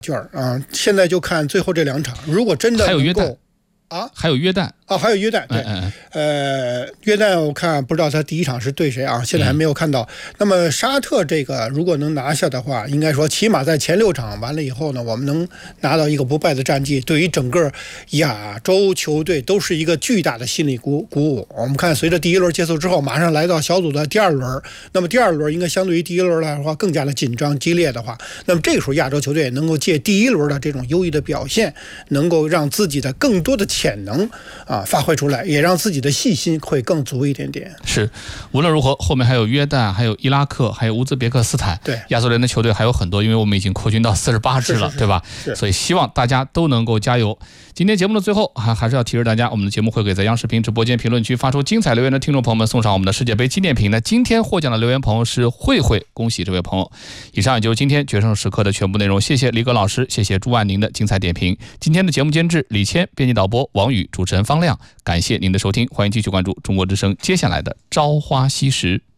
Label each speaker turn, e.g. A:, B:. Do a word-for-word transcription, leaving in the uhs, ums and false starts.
A: 卷啊，现在就看最后这两场，如果真的
B: 还有约旦
A: 啊，
B: 还有约旦
A: 啊，还有约旦，对，
B: 嗯
A: 呃，约旦我看不知道他第一场是对谁啊，现在还没有看到。嗯、那么沙特这个如果能拿下的话，应该说起码在前六场完了以后呢，我们能拿到一个不败的战绩，对于整个亚洲球队都是一个巨大的心理鼓鼓舞。我们看随着第一轮结束之后，马上来到小组的第二轮，那么第二轮应该相对于第一轮来说更加的紧张激烈的话，那么这个时候亚洲球队能够借第一轮的这种优异的表现，能够让自己的更多的潜能啊发挥出来，也让自己的信心会更足一点点。
B: 是，无论如何，后面还有约旦，还有伊拉克，还有乌兹别克斯坦，
A: 对，
B: 亚洲联的球队还有很多，因为我们已经扩军到四十八支了，
A: 是是是
B: 对吧？
A: 是，
B: 所以希望大家都能够加油。今天节目的最后还还是要提示大家，我们的节目会给在央视频直播间评论区发出精彩留言的听众朋友们送上我们的世界杯纪念品。那今天获奖的留言朋友是慧慧，恭喜这位朋友。以上也就是今天决胜时刻的全部内容，谢谢李葛老师，谢谢朱万宁的精彩点评。今天的节目监制李谦，编辑导播王宇，主持人方亮，感谢您的收听，欢迎继续关注中国之声接下来的朝花夕拾。